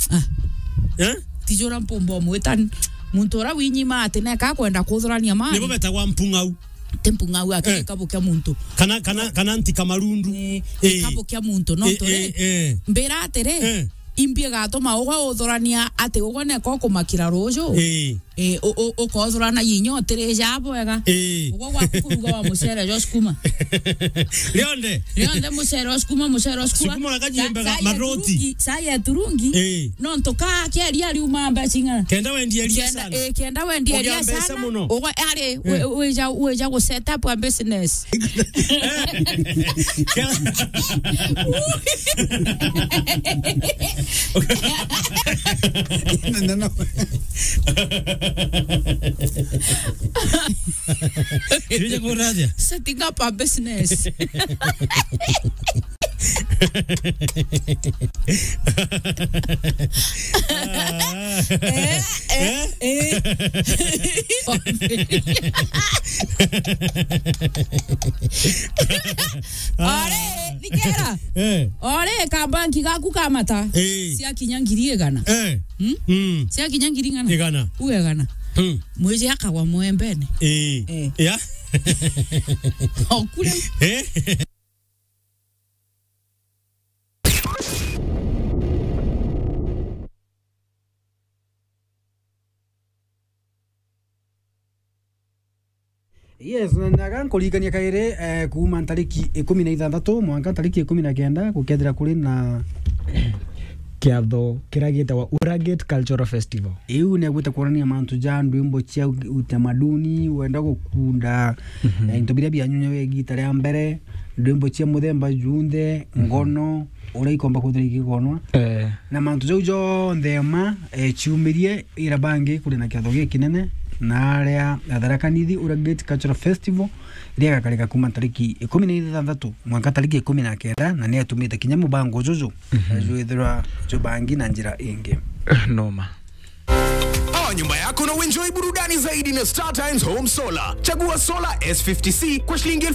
tijora mpombo mwetan muntora winyima atene ka kwenda kuthurania mani nibo betagwa mpungau tempungau akikabo kya muntu kana nti kamarundu kabo kya muntu no tore mbera atere imbie gato maoga uthurania ate ugone ko kumakira rojo o ko thurana yinyo tere jabo ega ugo gwa kuruga wa musere joskuma Leonde musere skuma sukuma kajimba maroti saya turungi no ntoka keri ali umamba singa kenda wendi elia sana kenda wendi elia sana ugo ale weja go set up a business No. Queria coragem. Setting up a business. Ore, dikera. Ore, kabanki gaku kamata. Sia kinyangiri gana. Sia kinyangiri gana. Egana. Uegana. Mwezi akawa mwembene. Ya. Okule. Yes, naga kulikania kaire kuma tariki 16 mwanka tariki 19 gukethira kuri na kiatho kiragita wa Uragate Cultural Festival. Iu ne gwita kurania mantu jandu imbo cia utamaduni wenda gukunda into biria bya nyunyo we gitare ya mbere ndimbo cia muthemba junthe ngono ura ikomba kuthiriki gonwa na mantu jo ndema ciumirie ira bangi kuri na kiatho gikinene na aria atharakanithi Uragate Cultural Festival iria gakarika kuma tariki 16 mwaka tariki 19 na ni atumite kinya mubango jojo juithira jubangi na njira ingi noma. Nyumba yako na enjoy burudani zaidi na Star Times Home Solar. Chagua solar S50C kwa shilingi